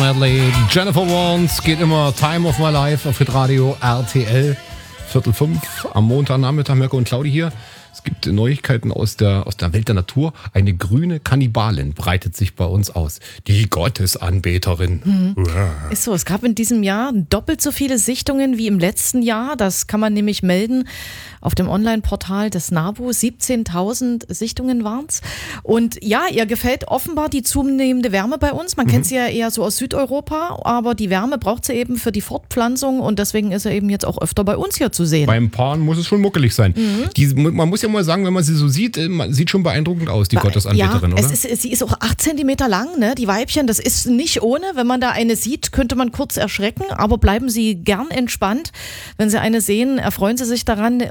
Medley. Jennifer Warnes geht immer Time of My Life auf Hitradio RTL. 4:45 am Montagnachmittag. Mirko und Claudi hier. Es gibt Neuigkeiten aus der Welt der Natur. Eine grüne Kannibalin breitet sich bei uns aus. Die Gottesanbeterin. Ist so, es gab in diesem Jahr doppelt so viele Sichtungen wie im letzten Jahr. Das kann man nämlich melden auf dem Online-Portal des NABU. 17.000 Sichtungen waren es. Und ja, ihr gefällt offenbar die zunehmende Wärme bei uns. Man kennt sie ja eher so aus Südeuropa, aber die Wärme braucht sie eben für die Fortpflanzung und deswegen ist er eben jetzt auch öfter bei uns hier zu sehen. Beim Paaren muss es schon muckelig sein. Man muss ja mal sagen, wenn man sie so sieht, man sieht schon beeindruckend aus, die Gottesanbeterin, oder? Sie ist auch 8 Zentimeter lang, ne? Die Weibchen, das ist nicht ohne. Wenn man da eine sieht, könnte man kurz erschrecken, aber bleiben Sie gern entspannt. Wenn Sie eine sehen, erfreuen Sie sich daran.